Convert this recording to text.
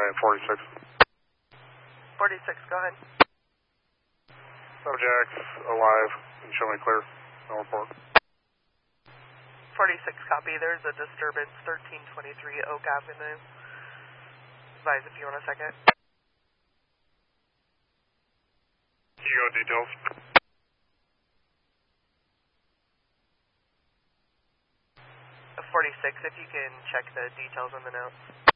at 46. 46, go ahead. Subjects alive and show me clear. No report. 46, copy. There's a disturbance, 1323 Oak Avenue. Advise if you want a second. Hugo, details. 46, if you can check the details on the notes.